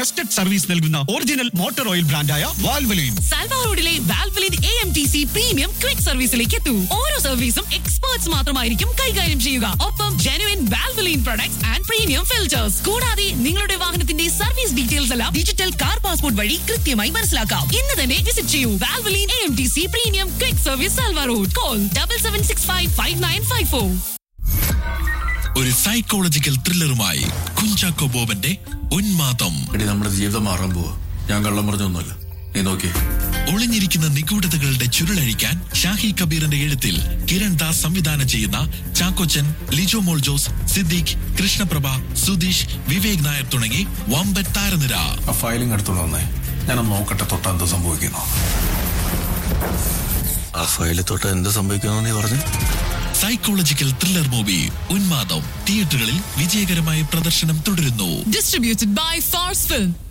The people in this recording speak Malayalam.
ട്രസ്റ്റഡ് സർവീസ് നൽകുന്ന original motor oil ബ്രാൻഡായ വാൽവലൈൻ. സാൽവാഡോറിലെ Valvoline AMTC premium quick സർവീസിലേക്ക് എത്തൂ. ഓരോ സർവീസും എക്സ്പേർട്സ് മാത്രമായിരിക്കും കൈകാര്യം ചെയ്യുക. ഒപ്പം genuine Valvoline products and premium filters. കൂടാതെ നിങ്ങളുടെ വാഹനത്തിന്റെ സർവീസ് ഡീറ്റെയിൽസ് എല്ലാം ഡിജിറ്റൽ കാർ പാസ്പോർട്ട് വഴി കൃത്യമായി മനസ്സിലാക്കാം. ഇന്ന് തന്നെ വിസിറ്റ് ചെയ്യൂ Valvoline AMTC premium quick service സാൽവാഡോർ. Call 77655954. ഒരു സൈക്കോളജിക്കൽ ത്രില്ലറുമായി കുഞ്ചാക്കോ ബോബന്റെ ഉന്മാദം. നമ്മുടെ ജീവിതം മാറാൻ പോവാ. ഞാൻ കള്ളം പറഞ്ഞൊന്നുമല്ല, നീ നോക്കി. ഒളിഞ്ഞിരിക്കുന്ന നിഗൂഢതകളുടെ ചുരുളഴിക്കാൻ ഷാഹി കബീറിന്റെ എഴുത്തിൽ കിരൺ ദാസ് സംവിധാനം ചെയ്യുന്ന ചാക്കോച്ചൻ, ലിജോ മോൾ ജോസ്, സിദ്ദീഖ്, കൃഷ്ണപ്രഭ, സുധീഷ്, വിവേക് നായർ തുടങ്ങി വമ്പൻ താരനിര. ആ ഫയലിംഗ് എടുത്തോണ്ട് വന്നേ, ഞാനൊന്ന് നോക്കട്ടെ തൊട്ട എന്ത് സംഭവിക്കുന്നു. ആ ഫയലിൽ തൊട്ട എന്ത് സംഭവിക്കുന്നു നീ പറഞ്ഞു? സൈക്കോളജിക്കൽ ത്രില്ലർ മൂവി ഉന്മാദം തിയേറ്ററുകളിൽ വിജയകരമായ പ്രദർശനം തുടരുന്നു. Distributed by Fars Film.